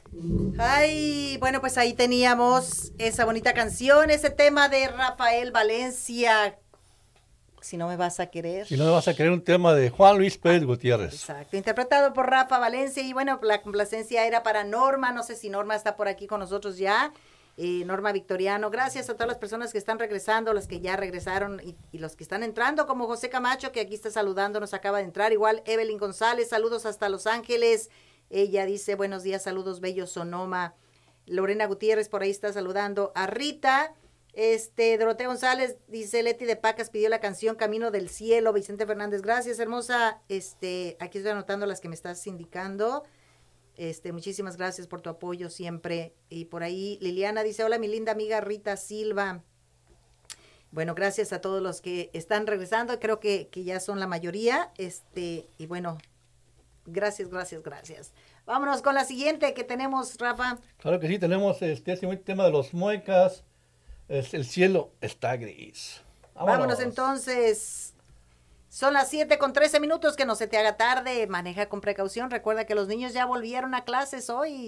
Ay, bueno, pues ahí teníamos esa bonita canción, ese tema de Rafael Valencia. Si no me vas a querer. Si no me vas a querer, un tema de Juan Luis Pérez Gutiérrez. Exacto, interpretado por Rafa Valencia. Y bueno, la complacencia era para Norma. No sé si Norma está por aquí con nosotros ya. Norma Victoriano. Gracias a todas las personas que están regresando, los que ya regresaron y los que están entrando, como José Camacho, que aquí está saludando, nos acaba de entrar. Igual Evelyn González, saludos hasta Los Ángeles. Ella dice, buenos días, saludos, bello Sonoma. Lorena Gutiérrez por ahí está saludando a Rita. Dorotea González dice, Leti de Pacas pidió la canción Camino del Cielo. Vicente Fernández, gracias, hermosa. Aquí estoy anotando las que me estás indicando. Muchísimas gracias por tu apoyo siempre. Y por ahí Liliana dice, hola mi linda amiga Rita Silva. Bueno, gracias a todos los que están regresando. Creo que ya son la mayoría. Y bueno, gracias. Vámonos con la siguiente que tenemos, Rafa. Claro que sí, tenemos este tema de los Muecas. El cielo está gris. Vámonos entonces. Son las 7:13, que no se te haga tarde. Maneja con precaución. Recuerda que los niños ya volvieron a clases hoy.